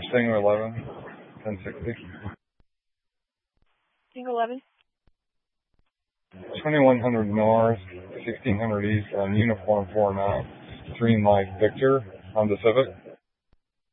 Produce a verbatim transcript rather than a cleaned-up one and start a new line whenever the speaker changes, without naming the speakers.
Tango eleven, ten sixty.
Tango eleven.
twenty-one hundred north, sixteen hundred east on Uniform four nine. Three Mike Victor on the Civic.